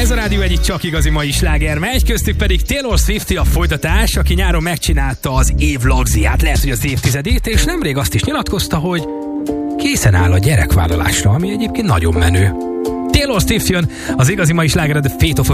Ez a Rádió egyik csak igazi mai sláger megy, köztük pedig Taylor Swift a folytatás, aki nyáron megcsinálta az év lagziát, lehet, hogy az évtizedét, és nemrég azt is nyilatkozta, hogy készen áll a gyerekvállalásra, ami egyébként nagyon menő. Taylor Swift jön, az igazi mai sláger, The Fate of a